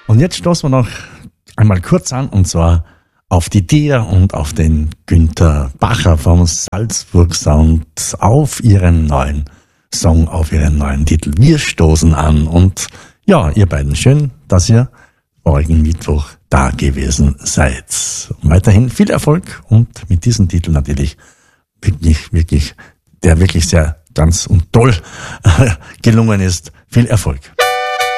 Und jetzt stoßen wir noch einmal kurz an, und zwar auf die Dia und auf den Günther Bacher vom Salzburg Sound auf ihren neuen Song, auf ihren neuen Titel. Wir stoßen an und ja, ihr beiden, schön, dass ihr vorigen Mittwoch da gewesen seid. Weiterhin viel Erfolg und mit diesem Titel natürlich wirklich, der wirklich sehr ganz und toll gelungen ist. Viel Erfolg.